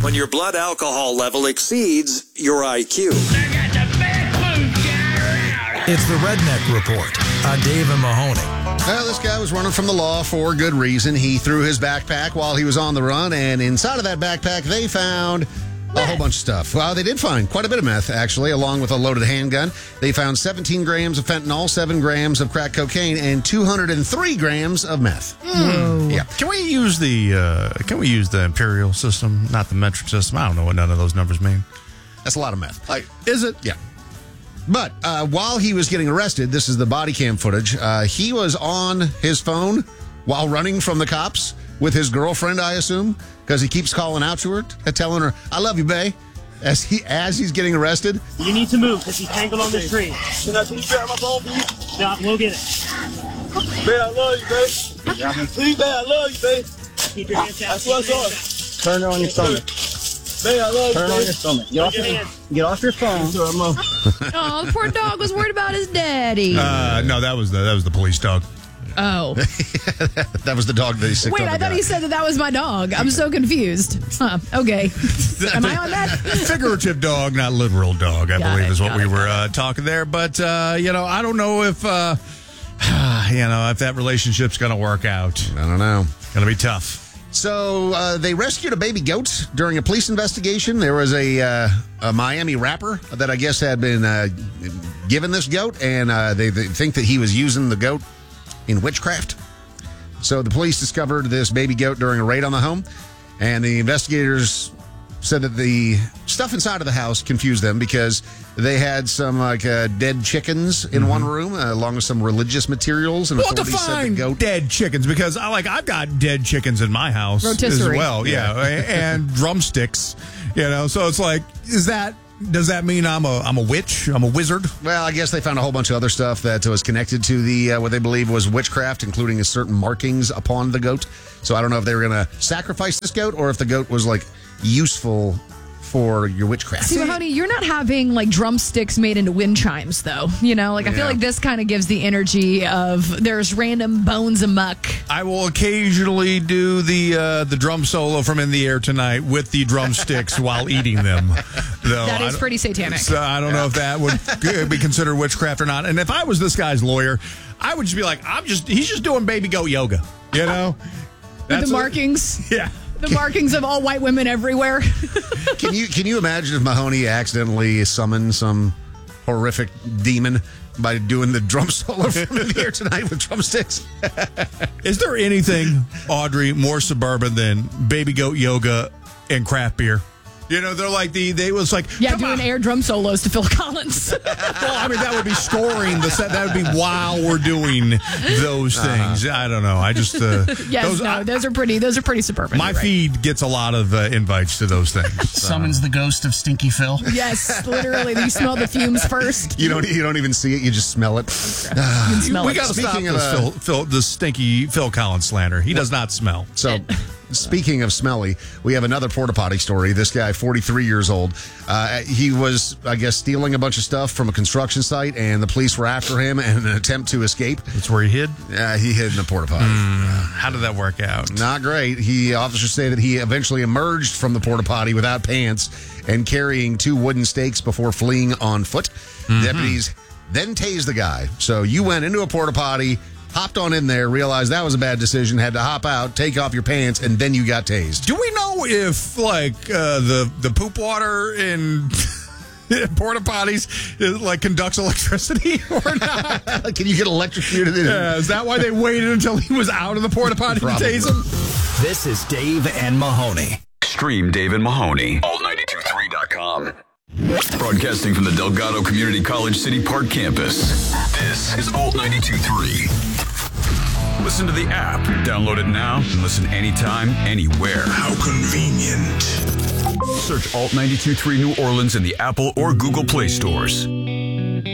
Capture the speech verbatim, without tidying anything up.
when your blood alcohol level exceeds your I Q. It's the Redneck Report on Dave and Mahoney. Well, this guy was running from the law for good reason. He threw his backpack while he was on the run, and inside of that backpack, they found a whole bunch of stuff. Well, they did find quite a bit of meth, actually, along with a loaded handgun. They found seventeen grams of fentanyl, seven grams of crack cocaine, and two hundred three grams of meth. Mm. Yeah. Can we use the uh, Can we use the imperial system, not the metric system? I don't know what none of those numbers mean. That's a lot of meth. Like, is it? Yeah. But uh, while he was getting arrested, this is the body cam footage, uh, he was on his phone while running from the cops with his girlfriend, I assume, because he keeps calling out to her, telling her, I love you, bae, as he as he's getting arrested. You need to move because he's tangled on the tree. Can I please grab my phone, please? No, we'll get it. Babe, I love you, babe. Please, babe, I love you, babe. Keep your hands down. That's what's on. Turn it on your stomach. Babe, I love you, Turn it on your stomach. Get off, your, get off your phone. Oh, the poor dog was worried about his daddy. Uh, no, that was the that was the police dog. Oh. That was the dog that he sicked Wait, on I the thought guy. he said that that was my dog. I'm so confused. Huh, okay. Am I on that? Figurative dog, not literal dog, I Got believe it, is what got we it, were got uh, talking there. But, uh, you know, I don't know if, uh, you know, if that relationship's going to work out. I don't know. Going to be tough. So uh, they rescued a baby goat during a police investigation. There was a, uh, a Miami rapper that I guess had been uh, given this goat, and uh, they, they think that he was using the goat in witchcraft. So the police discovered this baby goat during a raid on the home, and the investigators said that the stuff inside of the house confused them because they had some like uh, dead chickens in mm-hmm. one room, uh, along with some religious materials. And well, authorities said the define goat dead chickens, because I like I've got dead chickens in my house Rotisserie. as well. Yeah, and drumsticks. You know, so it's like, is that? Does that mean I'm a I'm a witch? I'm a wizard? Well, I guess they found a whole bunch of other stuff that was connected to the uh, what they believe was witchcraft, including certain markings upon the goat. So I don't know if they were going to sacrifice this goat or if the goat was like useful for your witchcraft. See, Mahoney, you're not having like drumsticks made into wind chimes, though. You know, like I Yeah. feel like this kind of gives the energy of there's random bones amuck. I will occasionally do the uh, the drum solo from In the Air Tonight with the drumsticks while eating them. Though That I is don't- pretty satanic. So I don't know if that would be considered witchcraft or not. And if I was this guy's lawyer, I would just be like, I'm just he's just doing baby goat yoga. You know, With That's the what- markings. yeah. The markings of all white women everywhere. Can you can you imagine if Mahoney accidentally summoned some horrific demon by doing the drum solo from In the Air Tonight with drumsticks? Is there anything, Audrey, more suburban than baby goat yoga and craft beer? You know, they're like the they was like Yeah, come doing on. air drum solos to Phil Collins. Well, I mean, that would be scoring the set. That would be while we're doing those things. I don't know. I just uh, yes, those, no, I- those are pretty. Those are pretty suburban. my you're right. feed gets a lot of uh, invites to those things. So. Summons the ghost of Stinky Phil. Yes, literally. You smell the fumes first. You don't you don't even see it, you just smell it. You can smell we it. got to stop Speaking of, this uh, Phil, Phil, the stinky Phil Collins slander. He does not smell. So, speaking of smelly, we have another porta potty story. This guy, forty-three years old, uh, he was, I guess, stealing a bunch of stuff from a construction site, and the police were after him in an attempt to escape. That's where he hid. Uh, he hid in the porta potty. How did that work out? Not great. He officers say that he eventually emerged from the porta potty without pants and carrying two wooden stakes before fleeing on foot. Mm-hmm. Deputies then tased the guy. So you went into a porta potty, hopped on in there, realized that was a bad decision, had to hop out, take off your pants, and then you got tased. Do we know if like uh, the the poop water in porta potties is, like conducts electricity or not? Can you get electrocuted in? Yeah, is that why they waited until he was out of the porta potty to Probably. tase him? This is Dave and Mahoney. Stream Dave and Mahoney. alt nine two three dot com. Broadcasting from the Delgado Community College City Park campus. This is Alt ninety-two point three. Listen to the app. Download it now and listen anytime, anywhere. How convenient. Search Alt ninety-two point three New Orleans in the Apple or Google Play stores.